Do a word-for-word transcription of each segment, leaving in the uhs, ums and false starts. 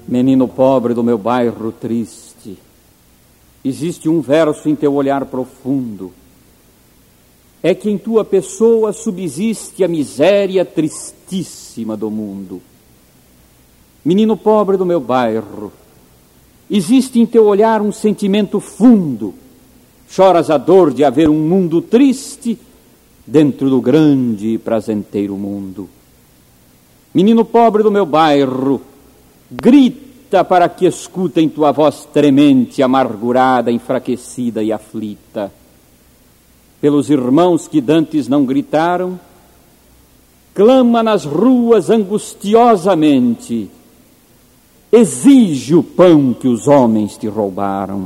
Menino pobre do meu bairro triste, existe um verso em teu olhar profundo. É que em tua pessoa subsiste a miséria tristíssima do mundo. Menino pobre do meu bairro, existe em teu olhar um sentimento fundo. Choras a dor de haver um mundo triste dentro do grande e prazenteiro mundo. Menino pobre do meu bairro, grita para que escutem tua voz tremente, amargurada, enfraquecida e aflita. Pelos irmãos que dantes não gritaram, clama nas ruas angustiosamente, exige o pão que os homens te roubaram.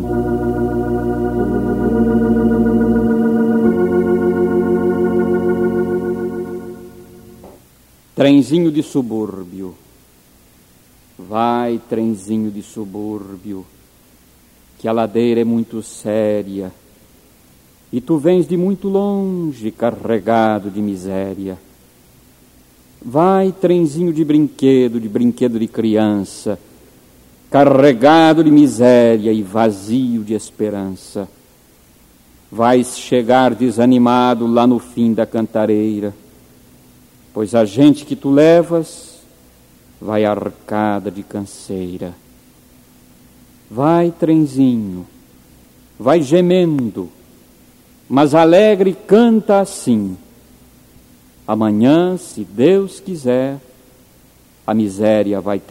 Trenzinho de subúrbio, vai, trenzinho de subúrbio, que a ladeira é muito séria, e tu vens de muito longe carregado de miséria. Vai, trenzinho de brinquedo, de brinquedo de criança, carregado de miséria e vazio de esperança. Vais chegar desanimado lá no fim da cantareira, pois a gente que tu levas vai arcada de canseira. Vai, trenzinho, vai gemendo, mas alegre canta assim: amanhã, se Deus quiser, a miséria vai ter